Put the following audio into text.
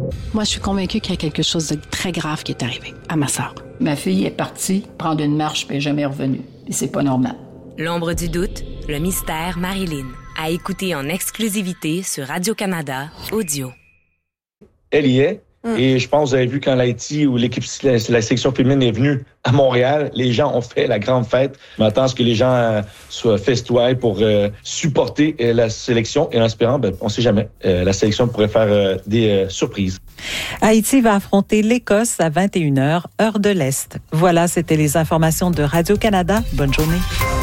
Moi, je suis convaincue qu'il y a quelque chose de très grave qui est arrivé à ma sœur. Ma fille est partie prendre une marche puis elle n'est jamais revenue. Et c'est pas normal. L'ombre du doute, le mystère Marilyn. À écouter en exclusivité sur Radio-Canada Audio. Elle y est. Et je pense que vous avez vu quand l'Haïti ou la sélection féminine est venue à Montréal, les gens ont fait la grande fête. Je m'attends à ce que les gens soient festoyés pour supporter la sélection. Et en espérant, on ne sait jamais, la sélection pourrait faire des surprises. Haïti va affronter l'Écosse à 21h, heure de l'Est. Voilà, c'était les informations de Radio-Canada. Bonne journée.